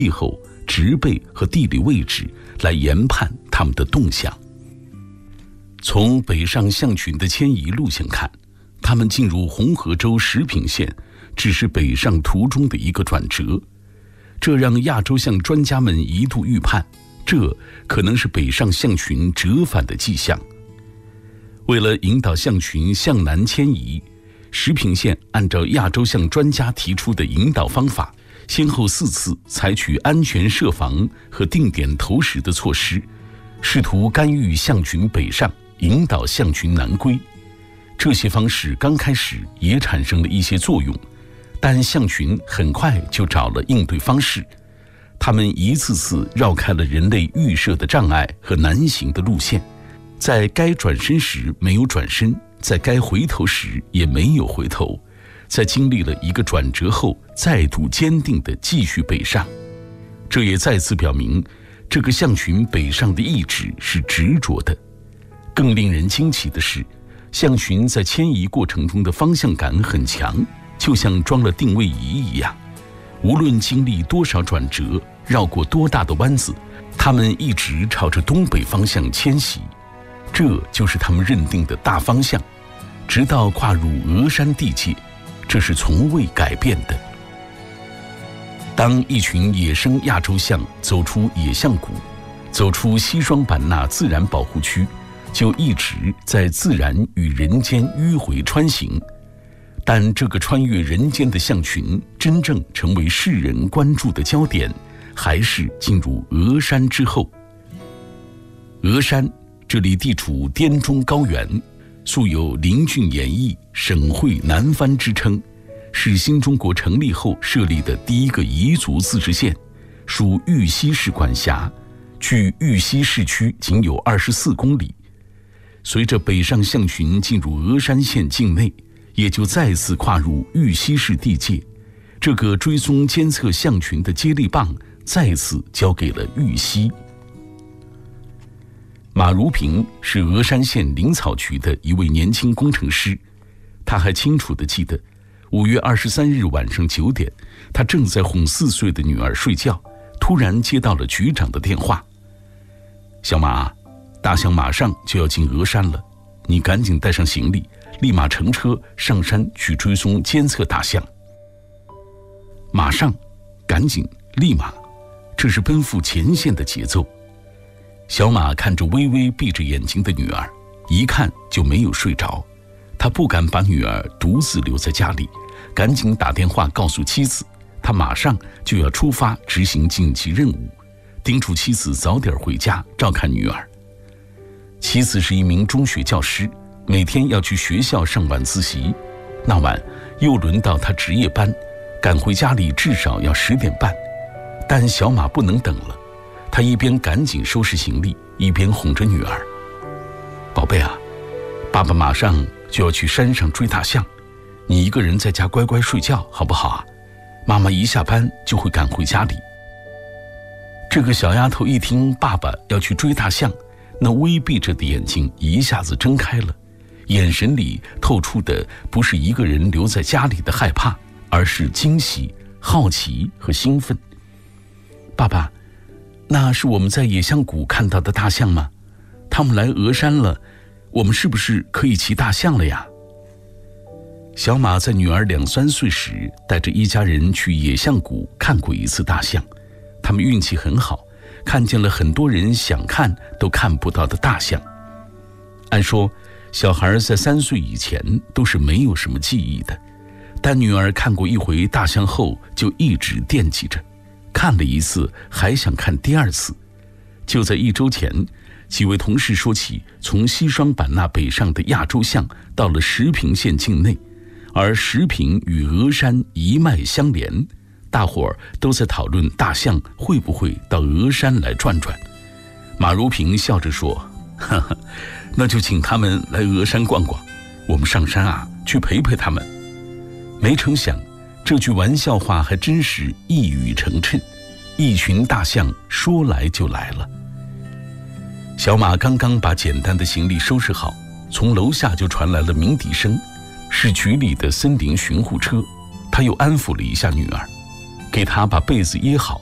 气候、植被和地理位置来研判它们的动向。从北上象群的迁移路线看，它们进入红河州石屏县只是北上途中的一个转折，这让亚洲象专家们一度预判，这可能是北上象群折返的迹象。为了引导象群向南迁移，石屏县按照亚洲象专家提出的引导方法，先后4次采取安全设防和定点投食的措施，试图干预象群北上，引导象群南归。这些方式刚开始也产生了一些作用，但象群很快就找了应对方式。他们一次次绕开了人类预设的障碍和难行的路线，在该转身时没有转身，在该回头时也没有回头，在经历了一个转折后，再度坚定地继续北上。这也再次表明，这个象群北上的意志是执着的。更令人惊奇的是，象群在迁移过程中的方向感很强，就像装了定位仪一样。无论经历多少转折，绕过多大的弯子，它们一直朝着东北方向迁徙，这就是他们认定的大方向，直到跨入峨山地界，这是从未改变的。当一群野生亚洲象走出野象谷，走出西双版纳自然保护区，就一直在自然与人间迂回穿行。但这个穿越人间的象群真正成为世人关注的焦点，还是进入峨山之后。峨山这里地处滇中高原，素有林峻演艺、省会南番之称，是新中国成立后设立的第一个彝族自治县，属玉溪市管辖，距玉溪市区仅有24公里。随着北上象群进入峨山县境内，也就再次跨入玉溪市地界，这个追踪监测象群的接力棒再次交给了玉溪。马如平是峨山县林草局的一位年轻工程师，他还清楚地记得5月23日晚上9点，他正在哄4岁的女儿睡觉，突然接到了局长的电话：小马，大象马上就要进峨山了，你赶紧带上行李，立马乘车上山去追踪监测大象。马上，赶紧，立马，这是奔赴前线的节奏。小马看着微微闭着眼睛的女儿，一看就没有睡着，他不敢把女儿独自留在家里，赶紧打电话告诉妻子，他马上就要出发执行紧急任务，叮嘱妻子早点回家照看女儿。妻子是一名中学教师，每天要去学校上晚自习，那晚又轮到他值夜班，赶回家里至少要10点半。但小马不能等了，他一边赶紧收拾行李，一边哄着女儿：宝贝啊，爸爸马上就要去山上追大象，你一个人在家乖乖睡觉好不好啊？妈妈一下班就会赶回家里。这个小丫头一听爸爸要去追大象，那微闭着的眼睛一下子睁开了，眼神里透出的不是一个人留在家里的害怕，而是惊喜、好奇和兴奋。爸爸，那是我们在野象谷看到的大象吗？他们来峨山了，我们是不是可以骑大象了呀？小马在女儿2、3岁时带着一家人去野象谷看过一次大象，他们运气很好，看见了很多人想看都看不到的大象。按说小孩在3岁以前都是没有什么记忆的，但女儿看过一回大象后就一直惦记着，看了一次还想看第2次。就在1周前，几位同事说起从西双版纳北上的亚洲象到了石屏县境内，而石屏与峨山一脉相连，大伙儿都在讨论大象会不会到峨山来转转。马如平笑着说：哈哈，那就请他们来峨山逛逛，我们上山啊，去陪陪他们。没成想，这句玩笑话还真是一语成谶，一群大象说来就来了。小马刚刚把简单的行李收拾好，从楼下就传来了鸣笛声，是局里的森林巡护车。他又安抚了一下女儿，给她把被子掖好，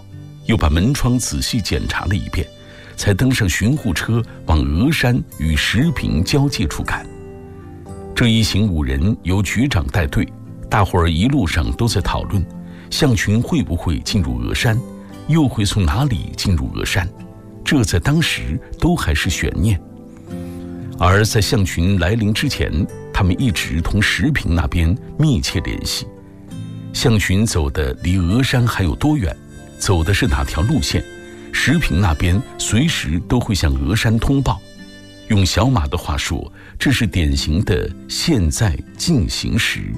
又把门窗仔细检查了一遍，才登上巡护车往峨山与石屏交界处赶。这一行5人由局长带队，大伙儿一路上都在讨论项群会不会进入峨山，又会从哪里进入峨山，这在当时都还是悬念。而在项群来临之前，他们一直同石屏那边密切联系。项群走的离峨山还有多远，走的是哪条路线，石屏那边随时都会向峨山通报。用小马的话说，这是典型的现在进行时。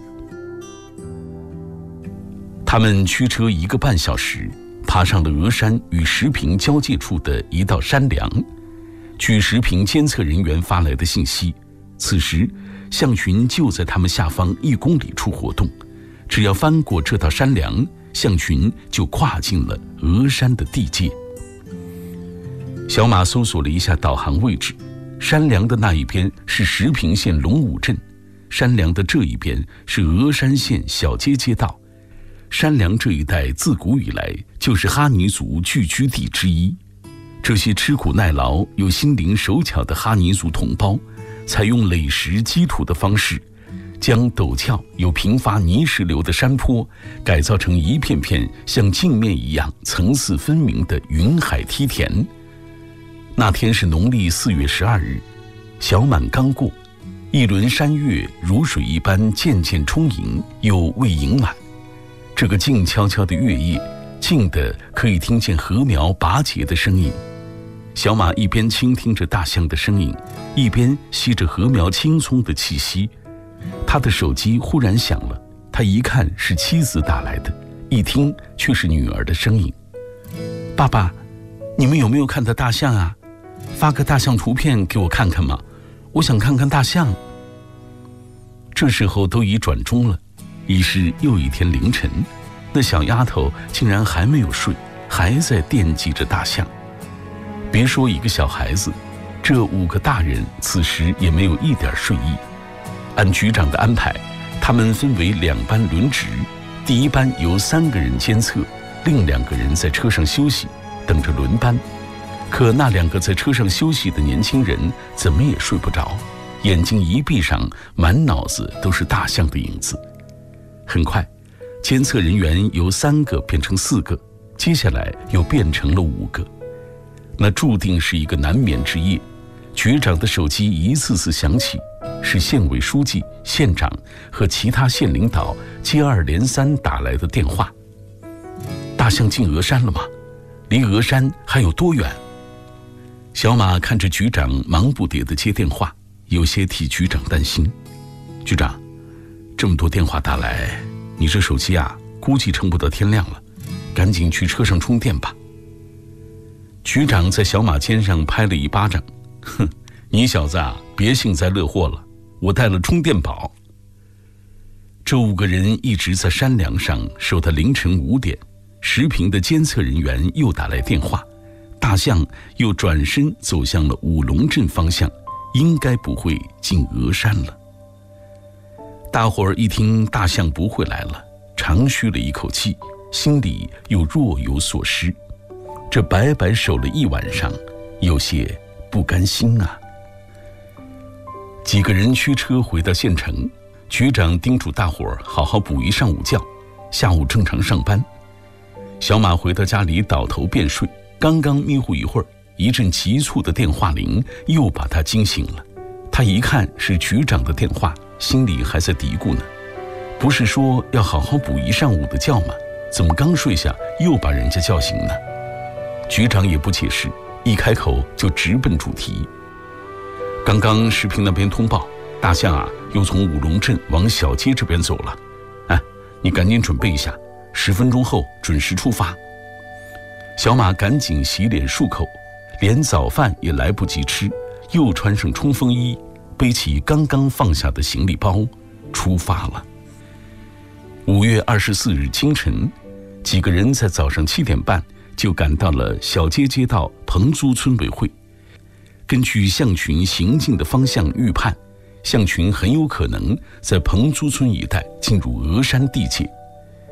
他们驱车1个半小时，爬上了峨山与石屏交界处的一道山梁。据石屏监测人员发来的信息，此时项群就在他们下方1公里处活动，只要翻过这道山梁，项群就跨进了峨山的地界。小马搜索了一下导航位置，山梁的那一边是石屏县龙武镇，山梁的这一边是峨山县小街街道。山梁这一带自古以来就是哈尼族聚居地之一，这些吃苦耐劳又心灵手巧的哈尼族同胞，采用垒石基土的方式，将陡峭又频发泥石流的山坡改造成一片片像镜面一样层次分明的云海梯田。那天是农历4月12日，小满刚过，一轮山月如水一般渐渐充盈，又未盈满。这个静悄悄的月夜，静得可以听见禾苗拔节的声音。小马一边倾听着大象的声音，一边吸着禾苗青葱的气息。他的手机忽然响了，他一看是妻子打来的，一听却是女儿的声音：爸爸，你们有没有看到大象啊？发个大象图片给我看看嘛，我想看看大象。这时候都已转钟了，已是又一天凌晨，那小丫头竟然还没有睡，还在惦记着大象。别说一个小孩子，这5个大人此时也没有一点睡意。按局长的安排，他们分为2班轮值，第1班由3个人监测，另2个人在车上休息，等着轮班。可那2个在车上休息的年轻人怎么也睡不着，眼睛一闭上，满脑子都是大象的影子。很快，监测人员由3个变成4个，接下来又变成了5个。那注定是一个难眠之夜。局长的手机一次次响起，是县委书记、县长和其他县领导接二连三打来的电话。大象进峨山了吗？离峨山还有多远？小马看着局长忙不迭地接电话，有些替局长担心。局长，这么多电话打来，你这手机啊，估计撑不到天亮了，赶紧去车上充电吧。局长在小马肩上拍了一巴掌，哼，你小子啊，别幸灾乐祸了，我带了充电宝。这5个人一直在山梁上守到凌晨5点，石屏的监测人员又打来电话，大象又转身走向了五龙镇方向，应该不会进峨山了。大伙儿一听大象不会来了，长吁了一口气，心里又若有所失。这白白守了1晚上，有些不甘心啊。几个人驱车回到县城，局长叮嘱大伙儿好好补一上午觉，下午正常上班。小马回到家里倒头便睡，刚刚迷糊一会儿，一阵急促的电话铃又把他惊醒了。他一看是局长的电话，心里还在嘀咕呢，不是说要好好补一上午的觉吗？怎么刚睡下又把人家叫醒呢？局长也不解释，一开口就直奔主题。刚刚石屏那边通报，大象啊又从五龙镇往小街这边走了。你赶紧准备一下，10分钟后准时出发。小马赶紧洗脸漱口，连早饭也来不及吃，又穿上冲锋衣，背起刚刚放下的行李包，出发了。5月24日清晨，几个人在早上7点半就赶到了小街街道彭租村委会。根据象群行进的方向预判，象群很有可能在彭租村一带进入峨山地界。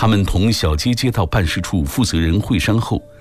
他们同小街街道办事处负责人会商后，